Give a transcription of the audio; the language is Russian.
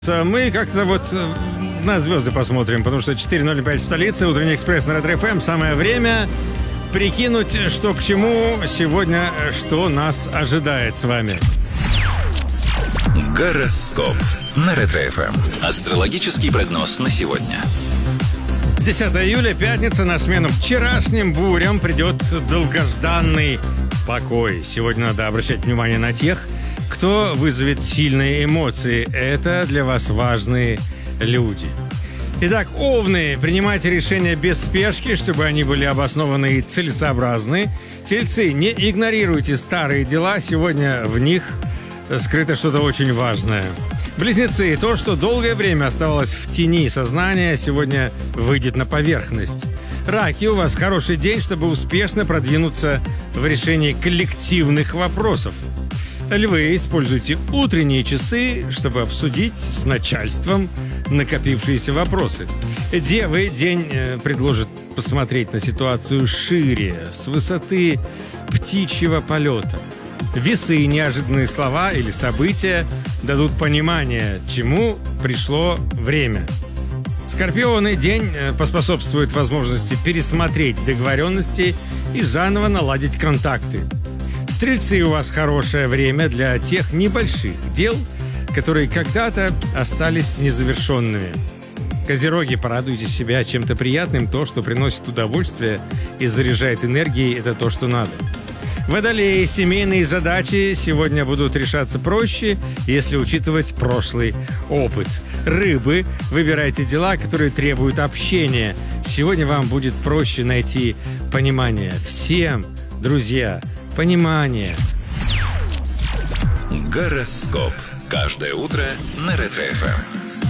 Мы как-то на звезды посмотрим, потому что 4:05 в столице, утренний экспресс на Ретро-ФМ. Самое время прикинуть, что к чему сегодня, что нас ожидает с вами. Гороскоп на Ретро-ФМ. Астрологический прогноз на сегодня. 10 июля, пятница, на смену вчерашним бурям придет долгожданный покой. Сегодня надо обращать внимание на тех, кто вызовет сильные эмоции. Это для вас важные люди. Итак, овны, принимайте решения без спешки, чтобы они были обоснованы и целесообразны. Тельцы, не игнорируйте старые дела, сегодня в них скрыто что-то очень важное. Близнецы, то, что долгое время оставалось в тени сознания, сегодня выйдет на поверхность. Раки, у вас хороший день, чтобы успешно продвинуться в решении коллективных вопросов. Львы, используйте утренние часы, чтобы обсудить с начальством накопившиеся вопросы. Девы, день предложит посмотреть на ситуацию шире, с высоты птичьего полета. Весы, неожиданные слова или события дадут понимание, чему пришло время. Скорпионы, день поспособствует возможности пересмотреть договоренности и заново наладить контакты. Стрельцы, у вас хорошее время для тех небольших дел, которые когда-то остались незавершенными. Козероги, порадуйте себя чем-то приятным, то, что приносит удовольствие и заряжает энергией, это то, что надо. Водолеи, семейные задачи сегодня будут решаться проще, если учитывать прошлый опыт. Рыбы, выбирайте дела, которые требуют общения. Сегодня вам будет проще найти понимание. Всем, друзья, понимание. Гороскоп. Каждое утро на Ретро-ФМ.